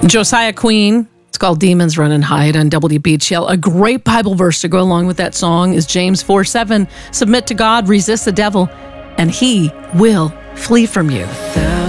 Josiah Queen. It's called Demons Run and Hide on WBHL. A great Bible verse to go along with that song is James 4:7. Submit to God, resist the devil, and he will flee from you.